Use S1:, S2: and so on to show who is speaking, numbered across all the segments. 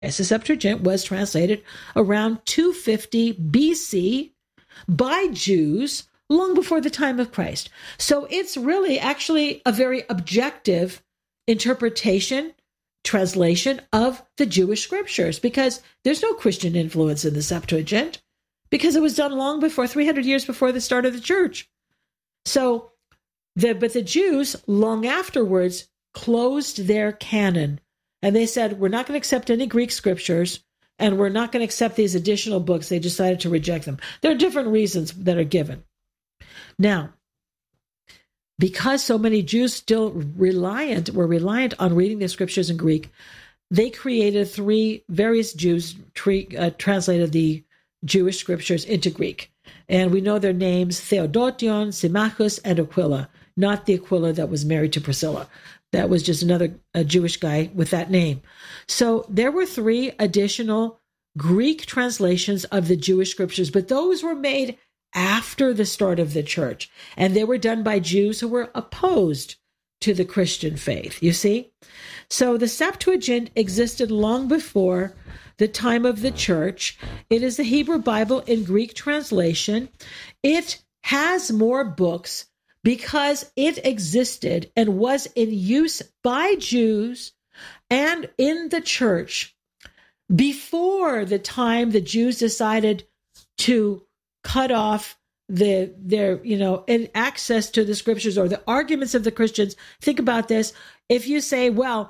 S1: The Septuagint was translated around 250 BC by Jews long before the time of Christ. So it's really actually a very objective interpretation, translation of the Jewish scriptures, because there's no Christian influence in the Septuagint, because it was done long before, 300 years before the start of the church. So, but the Jews, long afterwards, closed their canon. And they said, we're not going to accept any Greek scriptures, and we're not going to accept these additional books. They decided to reject them. There are different reasons that are given. Now, because so many Jews still were reliant on reading the scriptures in Greek, they created various Jews translated the Jewish scriptures into Greek. And we know their names: Theodotion, Symmachus, and Aquila, not the Aquila that was married to Priscilla. That was just another Jewish guy with that name. So there were 3 additional Greek translations of the Jewish scriptures, but those were made after the start of the church. And they were done by Jews who were opposed to the Christian faith, you see? So the Septuagint existed long before the time of the church. It is the Hebrew Bible in Greek translation. It has more books because it existed and was in use by Jews and in the church before the time the Jews decided to cut off their access to the scriptures or the arguments of the Christians. Think about this. If you say, well,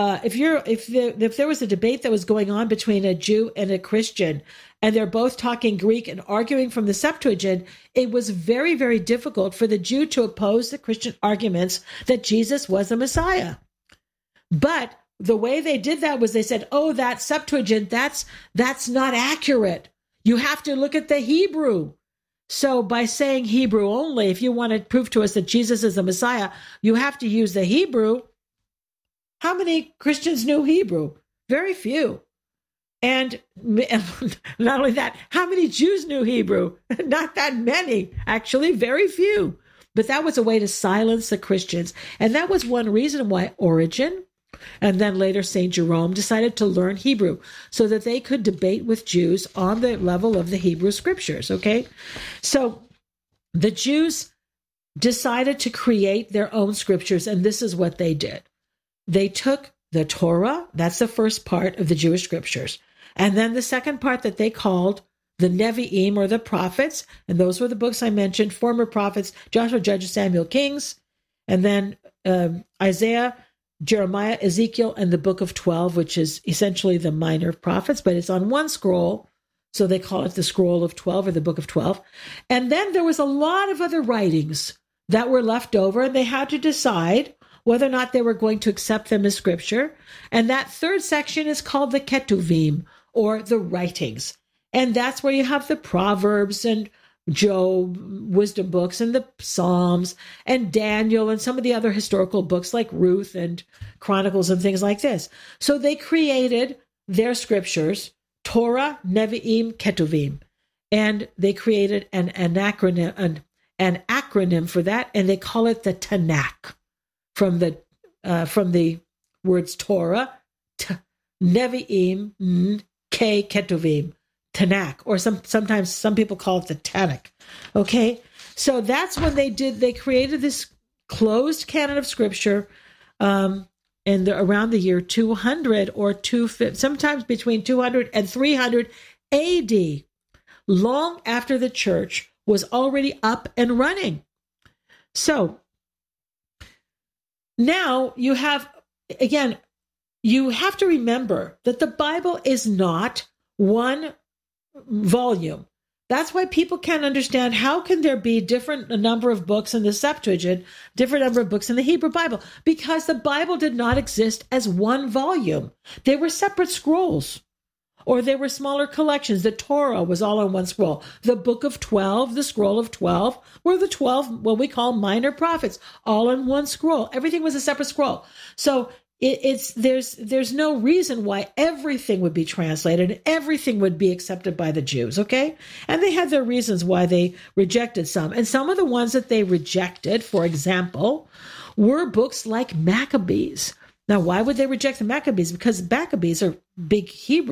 S1: if there was a debate that was going on between a Jew and a Christian, and they're both talking Greek and arguing from the Septuagint, it was very, very difficult for the Jew to oppose the Christian arguments that Jesus was the Messiah. But the way they did that was they said, oh, that Septuagint, that's not accurate. You have to look at the Hebrew. So by saying Hebrew only, if you want to prove to us that Jesus is the Messiah, you have to use the Hebrew. How many Christians knew Hebrew? Very few. And not only that, how many Jews knew Hebrew? Not that many, actually, very few. But that was a way to silence the Christians. And that was one reason why Origen and then later St. Jerome decided to learn Hebrew so that they could debate with Jews on the level of the Hebrew scriptures, okay? So the Jews decided to create their own scriptures, and this is what they did. They took the Torah, that's the first part of the Jewish scriptures, and then the second part that they called the Nevi'im, or the prophets, and those were the books I mentioned, former prophets, Joshua, Judges, Samuel, Kings, and then Isaiah, Jeremiah, Ezekiel, and the Book of 12, which is essentially the minor prophets, but it's on one scroll, so they call it the Scroll of 12 or the Book of 12. And then there was a lot of other writings that were left over, and they had to decide whether or not they were going to accept them as scripture. And that third section is called the Ketuvim, or the writings. And that's where you have the Proverbs and Job, wisdom books, and the Psalms, and Daniel, and some of the other historical books like Ruth and Chronicles and things like this. So they created their scriptures, Torah, Nevi'im, Ketuvim, and they created an acronym for that, and they call it the Tanakh, from the words Torah, Nevi'im, Ketuvim. Tanakh, or sometimes some people call it the Tanakh. Okay, so that's when they created this closed canon of scripture, around the year 200 or 250, sometimes between 200 and 300 AD, long after the church was already up and running. So now you have to remember that the Bible is not one volume. That's why people can't understand how can there be different number of books in the Septuagint, different number of books in the Hebrew Bible, because the Bible did not exist as one volume. They were separate scrolls, or they were smaller collections. The Torah was all on one scroll. The Book of 12, the Scroll of 12, were the 12, what we call minor prophets, all in one scroll. Everything was a separate scroll. So there's no reason why everything would be translated and everything would be accepted by the Jews, okay? And they had their reasons why they rejected some. And some of the ones that they rejected, for example, were books like Maccabees. Now, why would they reject the Maccabees? Because Maccabees are big Hebrews.